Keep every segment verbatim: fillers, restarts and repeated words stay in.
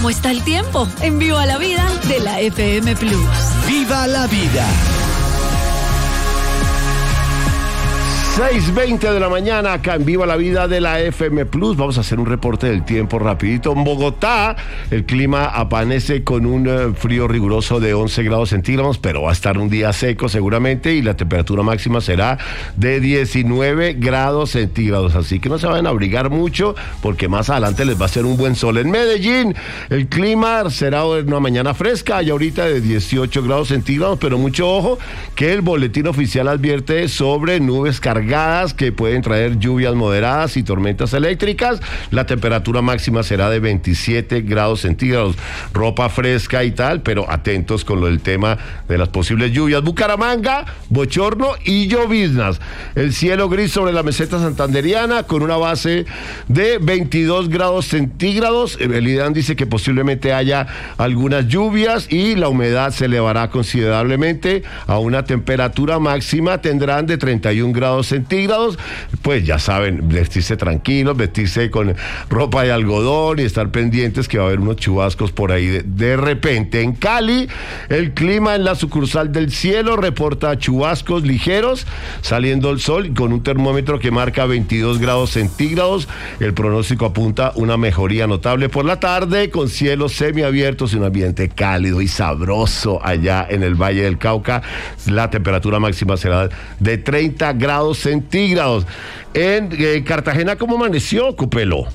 ¿Cómo está el tiempo? En Viva la Vida de la F M Plus. ¡Viva la vida! seis veinte de la mañana, acá en Viva la Vida de la F M Plus. Vamos a hacer un reporte del tiempo rapidito. En Bogotá, el clima amanece con un uh, frío riguroso de once grados centígrados, pero va a estar un día seco seguramente y la temperatura máxima será de diecinueve grados centígrados. Así que no se vayan a abrigar mucho porque más adelante les va a hacer un buen sol. En Medellín, el clima será una mañana fresca y ahorita de dieciocho grados centígrados, pero mucho ojo que el boletín oficial advierte sobre nubes cargadas que pueden traer lluvias moderadas y tormentas eléctricas. La temperatura máxima será de veintisiete grados centígrados. Ropa fresca y tal, pero atentos con lo del tema de las posibles lluvias. Bucaramanga, bochorno y lloviznas. El cielo gris sobre la meseta santanderiana con una base de veintidós grados centígrados. El IDEAM dice que posiblemente haya algunas lluvias y la humedad se elevará considerablemente a una temperatura máxima. Tendrán de treinta y un grados centígrados, pues ya saben, vestirse tranquilos, vestirse con ropa de algodón y estar pendientes que va a haber unos chubascos por ahí de, de repente. En Cali, el clima en la sucursal del cielo reporta chubascos ligeros, saliendo el sol con un termómetro que marca veintidós grados centígrados. El pronóstico apunta una mejoría notable por la tarde, con cielos semiabiertos y un ambiente cálido y sabroso allá en el Valle del Cauca. La temperatura máxima será de treinta grados centígrados. En eh, Cartagena, ¿cómo amaneció, Cupelo?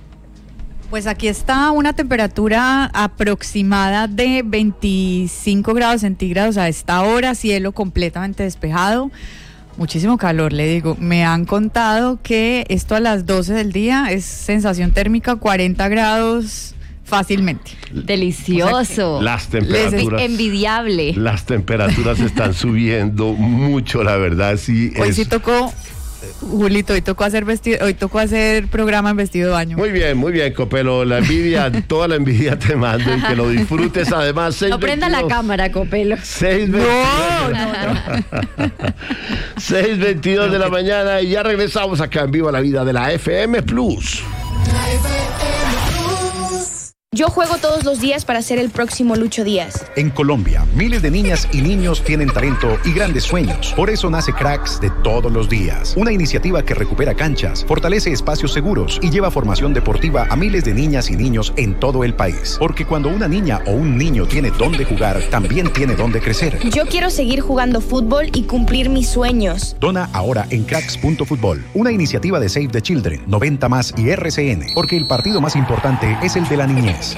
Pues aquí está una temperatura aproximada de veinticinco grados centígrados a esta hora, cielo completamente despejado, muchísimo calor, le digo. Me han contado que esto a las doce del día es sensación térmica cuarenta grados fácilmente. Delicioso. O sea, las temperaturas envidiable. Las temperaturas están subiendo mucho, la verdad. Sí. Hoy es... sí tocó, Julito, hoy tocó hacer vestido, hoy tocó hacer programa en vestido de baño. Muy bien, muy bien, Copelo. La envidia, toda la envidia te mando y que lo disfrutes. Además, seis no prenda la cámara, Copelo. seis veintidós No, no, no. seis veintidós de la mañana y ya regresamos acá en Viva la Vida de la F M Plus. Yo juego todos los días para ser el próximo Lucho Díaz. En Colombia, miles de niñas y niños tienen talento y grandes sueños. Por eso nace Cracks de todos los días. Una iniciativa que recupera canchas, fortalece espacios seguros y lleva formación deportiva a miles de niñas y niños en todo el país. Porque cuando una niña o un niño tiene dónde jugar, también tiene dónde crecer. Yo quiero seguir jugando fútbol y cumplir mis sueños. Dona ahora en cracks punto fútbol. Una iniciativa de Save the Children, noventa más y R C N. Porque el partido más importante es el de la niñez.